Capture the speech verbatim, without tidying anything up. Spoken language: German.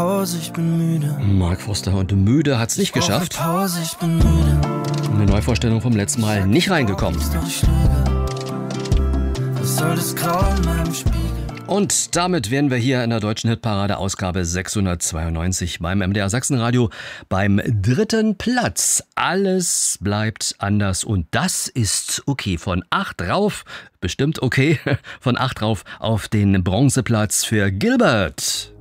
Pause, ich bin müde. Mark Forster und müde hat's nicht geschafft. Pause, ich bin müde. Eine Neuvorstellung vom letzten Mal nicht reingekommen. Doch ich lüge. Was soll das Grau in meinem Spiegel? Und damit wären wir hier in der deutschen Hitparade Ausgabe sechshundertzweiundneunzig beim M D R Sachsenradio beim dritten Platz. Alles bleibt anders und das ist okay. Von acht rauf, bestimmt okay, von acht rauf auf den Bronzeplatz für Gilbert.